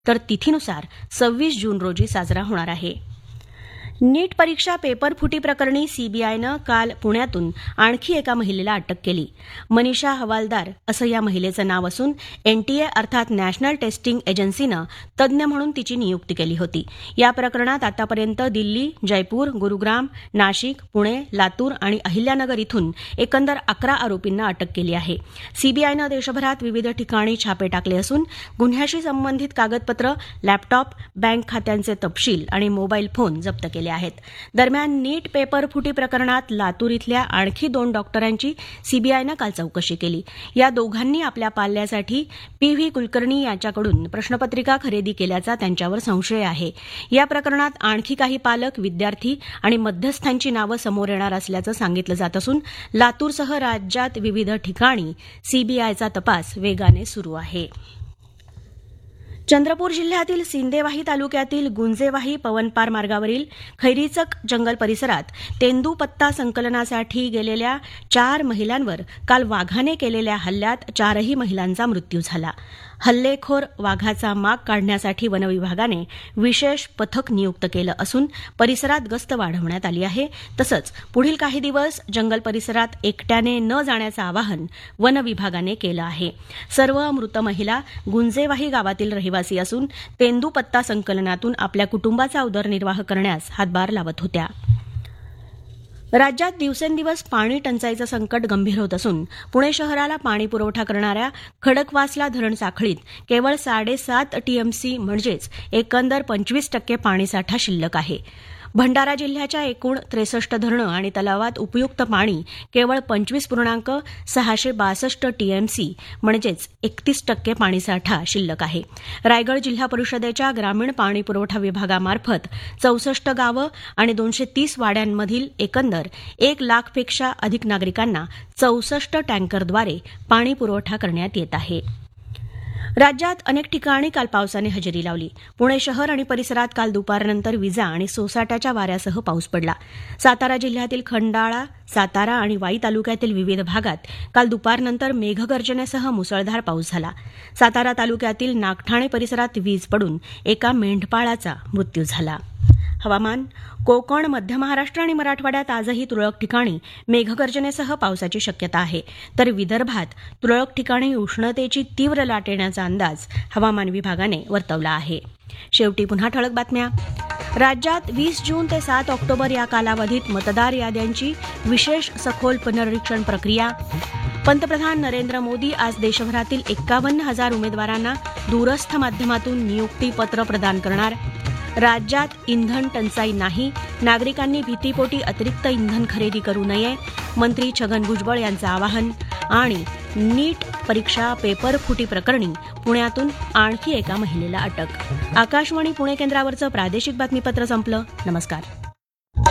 तर तिथीनुसार 26 जून रोजी साजरा होणार आहे. नीट परीक्षा पेपर फुटी प्रकरणी सीबीआयनं काल पुण्यातून आणखी एका महिलेला अटक केली. मनीषा हवालदार असं या महिलेचं नाव असून एनटीए अर्थात नॅशनल टेस्टिंग एजन्सीनं तज्ज्ञ म्हणून तिची नियुक्ती केली होती. या प्रकरणात आतापर्यंत दिल्ली, जयपूर, गुरुग्राम, नाशिक, पुणे, लातूर आणि अहिल्यानगर इथून एकंदर 11 आरोपींना अटक केली आहे. सीबीआयनं देशभरात विविध ठिकाणी छापे टाकले असून गुन्ह्याशी संबंधित कागदपत्र, लॅपटॉप, बँक खात्यांचे तपशील आणि मोबाईल फोन जप्त केले आहेत. दरम्यान नीट पेपर फुटी प्रकरणात लातूर इथल्या आणखी 2 डॉक्टरांची सीबीआयनं काल चौकशी केली. या दोघांनी आपल्या पाल्यासाठी पी.व्ही. कुलकर्णी यांच्याकडून प्रश्नपत्रिका खरेदी केल्याचा त्यांच्यावर संशय आहे. या प्रकरणात आणखी काही पालक, विद्यार्थी आणि मध्यस्थांची नावं समोर येणार असल्याचं सांगितलं जात असून लातूरसह राज्यात विविध ठिकाणी सीबीआयचा तपास वेगाने सुरू आहे. चंद्रपूर जिल्ह्यातील सिंदेवाही तालुक्यातील गुंजेवाही पवनपार मार्गावरील खैरीचक जंगल परिसरात तेंदूपत्ता संकलनासाठी गेलेल्या 4 महिलांवर काल वाघाने केलेल्या हल्ल्यात 4ही महिलांचा मृत्यू झाला. हल्लेखोर वाघाचा माग काढण्यासाठी वनविभागाने विशेष पथक नियुक्त केलं असून परिसरात गस्त वाढवण्यात आली आहे. तसंच पुढील काही दिवस जंगल परिसरात एकट्याने न जाण्याचं आवाहन वनविभागाने केलं आहे. सर्व मृत महिला गुंजेवाही गावातील रहिवासी असून तेंदूपत्ता संकलनातून आपल्या कुटुंबाचा उदरनिर्वाह करण्यास हातभार लावत होत्या. राज्यात दिवसेंदिवस पाणी टंचाईचं संकट गंभीर होत असून पुणे शहराला पाणी पुरवठा करणाऱ्या खडकवासला धरण साखळीत केवळ 7.5 टीएमसी म्हणजेच एकंदर 25% पाणीसाठा शिल्लक आहे. भंडारा जिल्ह्याच्या एकूण 63 धरणं आणि तलावात उपयुक्त पाणी केवळ 25.662 टीएमसी म्हणजेच 31% पाणीसाठा शिल्लक आहे. रायगड जिल्हा परिषदेच्या ग्रामीण पाणी पुरवठा विभागामार्फत 64 गावं आणि 230 वाड्यांमधील एकंदर 1 लाखपेक्षा अधिक नागरिकांना 64 टँकरद्वारे पाणी पुरवठा करण्यात येत आहे. राज्यात अनेक ठिकाणी काल पावसाने हजेरी लावली. पुणे शहर आणि परिसरात काल दुपारनंतर विजा आणि सोसाट्याच्या वाऱ्यासह पाऊस पडला. सातारा जिल्ह्यातील खंडाळा, सातारा आणि वाई तालुक्यातील विविध भागात काल दुपारनंतर मेघगर्जनेसह मुसळधार पाऊस झाला. सातारा तालुक्यातील नागठाणे परिसरात वीज पडून एका मेंढपाळाचा मृत्यू झाला. हवामान. कोकण, मध्य महाराष्ट्र आणि मराठवाड्यात आजही तुरळक ठिकाणी मेघगर्जनेसह पावसाची शक्यता आहे. तर विदर्भात तुरळक ठिकाणी उष्णतेची तीव्र लाट येण्याचा अंदाज हवामान विभागाने वर्तवला आहे. शेवटी पुन्हा ठळक बातम्या. राज्यात 20 जून ते 7 ऑक्टोबर या कालावधीत मतदार याद्यांची विशेष सखोल पुनरीक्षण प्रक्रिया. पंतप्रधान नरेंद्र मोदी आज देशभरातील 51,000 उमेदवारांना दूरस्थ माध्यमातून नियुक्तीपत्र प्रदान करणार. राज्यात इंधन टंचाई नाही, नागरिकांनी भीतीपोटी अतिरिक्त इंधन खरेदी करू नये, मंत्री छगन भुजबळ यांचं आवाहन. आणि नीट परीक्षा पेपर फुटी प्रकरणी पुण्यातून आणखी एका महिलेला अटक. आकाशवाणी पुणे केंद्रावरचं प्रादेशिक बातमीपत्र संपलं. नमस्कार.